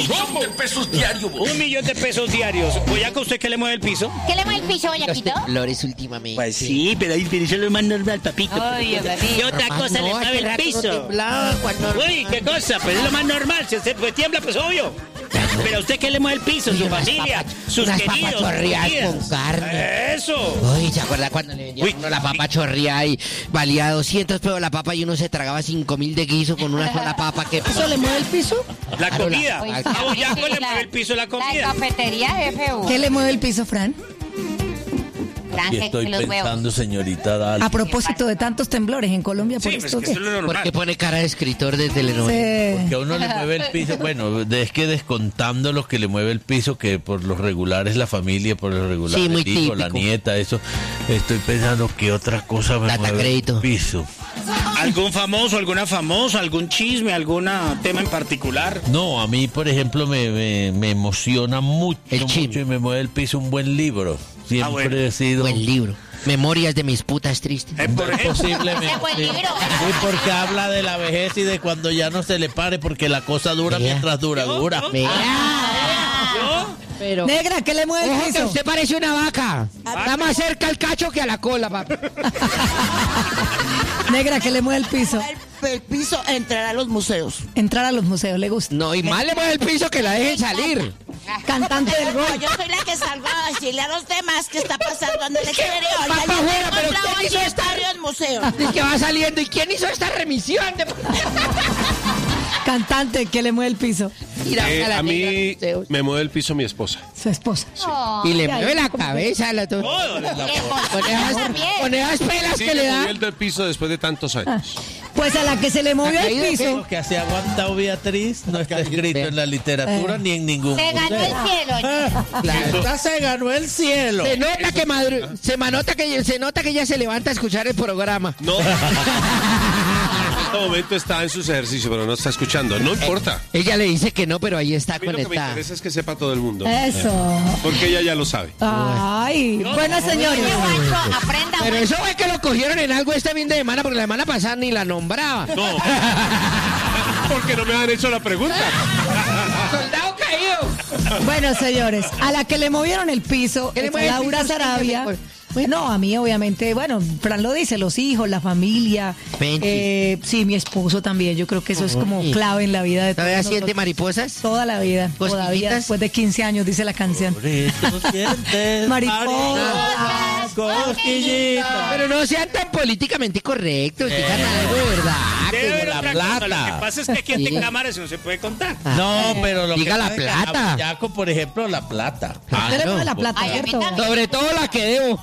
1.000.000 pesos diarios. 1.000.000 de pesos diarios. Boyaco, ¿usted qué le mueve el piso? ¿Qué le mueve el piso, Boyaquito? Flores últimamente. Pues sí, pero eso es lo más normal, papito. Ay, ¿Qué otra cosa le mueve el piso? Uy, ¿qué cosa? Pues es lo más normal. Si usted pues tiembla, pues obvio. Pero a usted qué le mueve el piso, su familia, sus queridos, sus chorreadas queridas. con carne. Eso. Uy, ¿se acuerda cuando le vendían uno la papa chorreada y valía 200 pesos la papa y uno se tragaba 5.000 de guiso con una sola papa? ¿Qué ¿Eso le mueve el piso? La comida. Pues, A Boyaco le mueve el piso la La comida. cafetería FU. ¿Qué le mueve el piso, Fran? Fran, Y estoy los huevos. pensando, señorita Dalia. A propósito de tantos temblores en Colombia, por Sí, pues esto que eso ¿qué? es lo normal. ¿Por qué pone cara de escritor de telenovela? Sí. Que a uno le mueve el piso, bueno, es que descontando lo que le mueve el piso, que por lo regular es la familia, por lo regular Sí, muy el hijo, la típico. nieta, eso, estoy pensando que otra cosa me Plata, mueve crédito. el piso. ¿Algún famoso, alguna famosa, algún chisme, algún tema en particular? No, a mí, por ejemplo, me emociona mucho, El chisme. mucho y me mueve el piso un buen libro. Siempre bueno. he sido... Buen libro. Memorias de mis putas tristes. Por ejemplo. Posiblemente. Ese buen Sí. libro. Sí, porque habla de la vejez y de cuando ya no se le pare, porque la cosa dura Vea. mientras dura. Mira. ¿Yo? Pero... Negra, ¿qué le mueve el Ojo que piso? usted parece una vaca. Está más cerca al cacho que a la cola, papi. Negra, ¿qué le mueve el piso? El piso, entrar a los museos. Entrar a los museos, ¿le gusta? No, y más le mueve el piso que la dejen salir. Cantante del No, gol. yo soy la que salgo a decirle a los demás qué está pasando en el exterior. Va Ya pa' yo afuera, tengo pero el ¿quién trabajo hizo y esta- varios museos. Y que va saliendo. ¿Y quién hizo esta remisión? Cantante, ¿qué le mueve el piso? Mira, a la A negra mí museos. me mueve el piso mi esposa. Su esposa. Y le Ay, mueve la ¿cómo que? cabeza. Todo. Con esas pelas Sí, que le da. moviendo el piso después de tantos años. Pues a la que se le movió el piso. Lo que se ha aguantado Beatriz no está escrito en la literatura ni en ningún Se ganó el museo. cielo. Claro. Esta se ganó el cielo. Se nota que se nota que ella se levanta a escuchar el programa. No. En este momento está en sus ejercicios, pero no está escuchando. No importa. Ella le dice que no, pero ahí está A mí lo que me conectada. interesa es que sepa todo el mundo. Eso. Porque ella ya lo sabe. Ay, bueno, señores. Oye, Juancho, aprenda, Pero Juancho. eso fue que lo cogieron en algo este fin de semana, porque la semana pasada ni la nombraba. No. Porque no me han hecho la pregunta. ¡Soldado caído! Bueno, señores, a la que le movieron el piso, ¿Qué le es mueve el Laura piso? Sarabia. No, a mí obviamente, bueno, Fran lo dice, los hijos, la familia. Penchi. Sí, mi esposo también, yo creo que eso es como clave en la vida de todos ¿Todavía nosotros. siente mariposas? Toda la vida, todavía ¿Cosquillitas? después de 15 años, dice la canción. Por eso sientes Mariposas. cosquillitas. Pero no sean tan políticamente correctos, digan algo de verdad. Debe haber la otra plata. cosa. Lo que pasa es que aquí Diga. en cámara eso no se puede contar. No, pero lo Diga que la pasa es que plata. a Boyaco, por ejemplo, la plata. Usted le mueve la plata, Ay, a mí ¿cierto? también. Sobre todo la que debo.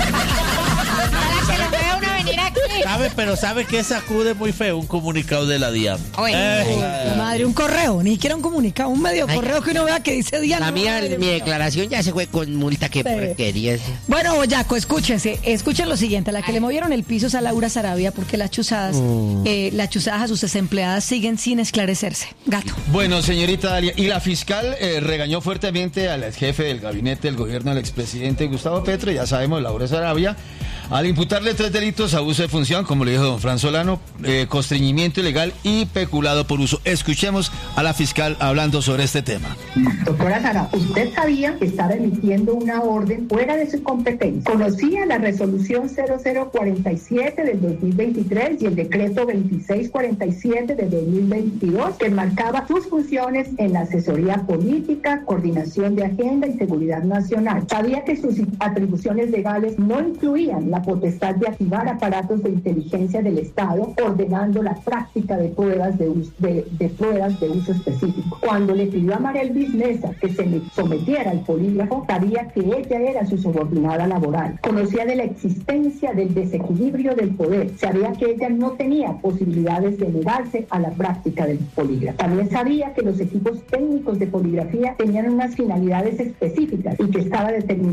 Para que lo vea uno venir aquí. ¿Sabe? Pero ¿sabe qué sacude muy feo? Un comunicado de la DIAN. La madre, un correo, ni siquiera un comunicado, un medio Ay. correo que uno vea que dice Diana. La mía, Madre mi mía. declaración ya se fue con multa, que porquería. Bueno, Boyaco, escuchen lo siguiente. A la que le movieron el piso es a Laura Sarabia porque las chuzadas a sus desempleadas siguen sin esclarecerse. Gato. Bueno, señorita Dalia, y la fiscal regañó fuertemente al jefe del gabinete del gobierno, al expresidente Gustavo Petro, ya sabemos, Laura Sarabia, al imputarle 3 delitos: abuso de función, como le dijo don Fran Solano, constreñimiento ilegal y peculado por uso. Escuchemos a la fiscal hablando sobre este tema. Doctora Sara, ¿usted sabía que estaba emitiendo una orden fuera de su competencia? ¿Conocía la resolución 0047 del 2023 y el decreto 2647 del 2022 que marcaba sus funciones en la asesoría política, coordinación de agenda y seguridad nacional? ¿Sabía que sus atribuciones legales no incluían la potestad de activar aparatos de inteligencia del Estado, ordenando la práctica de pruebas de uso específico? Cuando le pidió a Marelvis Mesa que se le sometiera al polígrafo, sabía que ella era su subordinada laboral. Conocía de la existencia del desequilibrio del poder. Sabía que ella no tenía posibilidades de negarse a la práctica del polígrafo. También sabía que los equipos técnicos de poligrafía tenían unas finalidades específicas y que estaba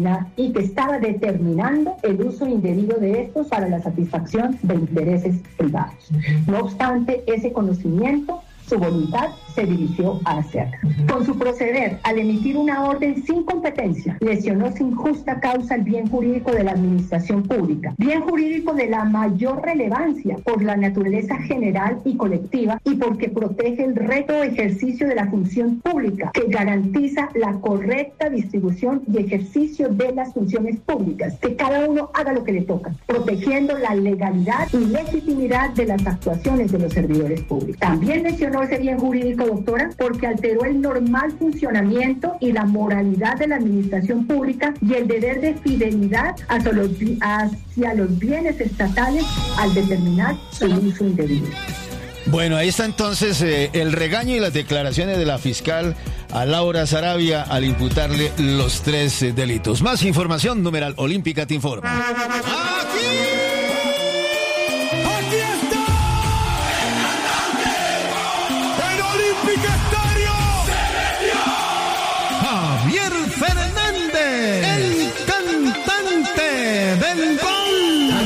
determinando el uso indebido de estos para la satisfacción de intereses privados. No obstante, ese conocimiento su voluntad se dirigió a hacerla. Con su proceder, al emitir una orden sin competencia, lesionó sin justa causa el bien jurídico de la administración pública, bien jurídico de la mayor relevancia por la naturaleza general y colectiva y porque protege el recto ejercicio de la función pública que garantiza la correcta distribución y ejercicio de las funciones públicas, que cada uno haga lo que le toca, protegiendo la legalidad y legitimidad de las actuaciones de los servidores públicos. También lesionó ese bien jurídico, doctora, porque alteró el normal funcionamiento y la moralidad de la administración pública y el deber de fidelidad hacia los bienes estatales al determinar su uso indebido. Bueno, ahí está entonces el regaño y las declaraciones de la fiscal a Laura Sarabia al imputarle los 3 delitos. Más información, numeral Olímpica te informa.